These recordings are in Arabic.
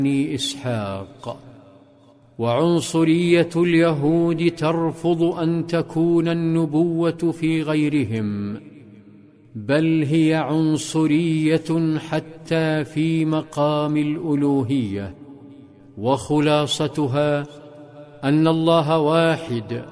بني إسحاق. وعنصرية اليهود ترفض أن تكون النبوة في غيرهم، بل هي عنصرية حتى في مقام الألوهية. وخلاصتها أن الله واحد،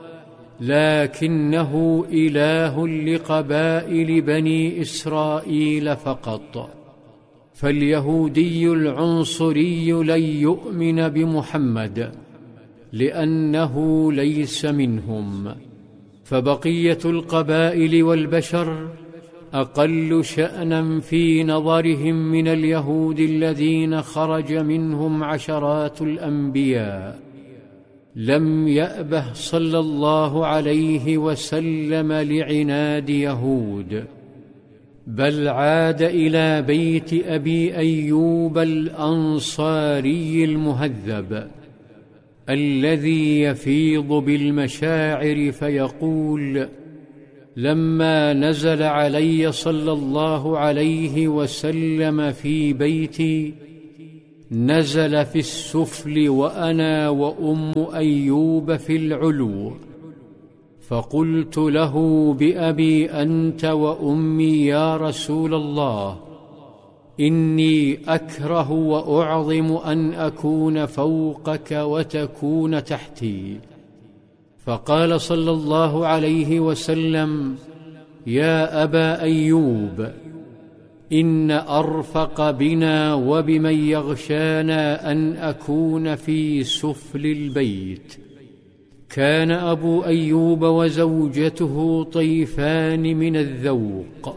لكنه إله لقبائل بني إسرائيل فقط. فاليهودي العنصري لن يؤمن بمحمد لأنه ليس منهم، فبقية القبائل والبشر أقل شأنا في نظرهم من اليهود الذين خرج منهم عشرات الأنبياء. لم يأبه صلى الله عليه وسلم لعناد يهود، بل عاد إلى بيت أبي أيوب الأنصاري المهذب الذي يفيض بالمشاعر فيقول: لما نزل علي صلى الله عليه وسلم في بيتي نزل في السفل وأنا وأم أيوب في العلو، فقلت له: بأبي أنت وأمي يا رسول الله، إني أكره وأعظم أن أكون فوقك وتكون تحتي. فقال صلى الله عليه وسلم: يا أبا أيوب، إن أرفق بنا وبمن يغشانا أن أكون في سفل البيت. كان أبو أيوب وزوجته طيفان من الذوق،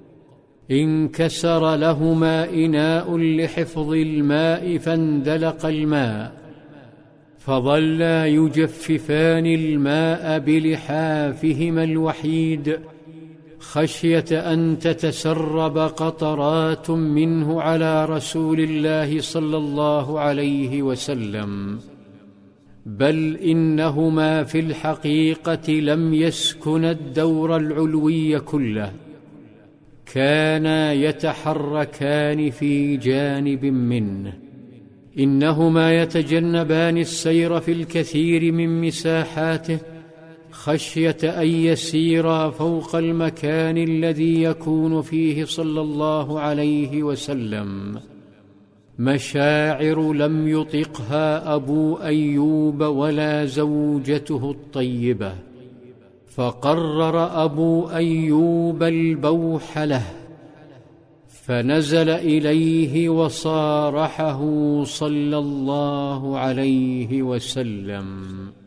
انكسر لهما إناء لحفظ الماء فاندلق الماء، فظلا يجففان الماء بلحافهما الوحيد خشية أن تتسرب قطرات منه على رسول الله صلى الله عليه وسلم، بل إنهما في الحقيقة لم يسكنا الدور العلوي كله، كانا يتحركان في جانب منه. إنهما يتجنبان السير في الكثير من مساحاته خشية أن يسيرا فوق المكان الذي يكون فيه صلى الله عليه وسلم. مشاعر لم يطقها أبو أيوب ولا زوجته الطيبة، فقرر أبو أيوب البوح له، فنزل إليه وصارحه صلى الله عليه وسلم.